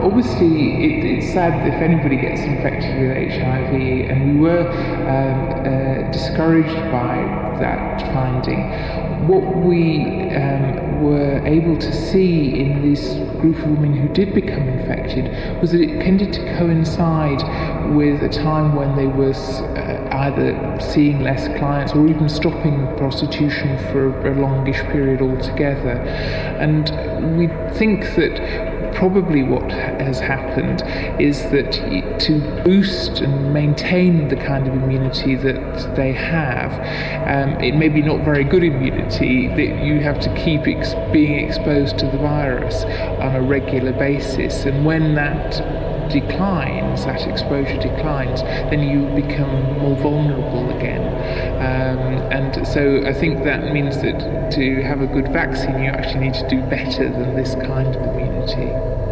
obviously, it's sad if anybody gets infected with HIV, and we were discouraged by that finding. What we were able to see in this group of women who did become infected was that it tended to coincide with a time when they were either seeing less clients or even stopping prostitution for a longish period altogether. And we think that probably what has happened is that to boost and maintain the kind of immunity that they have, it may be not very good immunity, that you have to keep being exposed to the virus on a regular basis, and when that declines, that exposure declines, then you become more vulnerable again. And so I think that means that to have a good vaccine, you actually need to do better than this kind of immunity.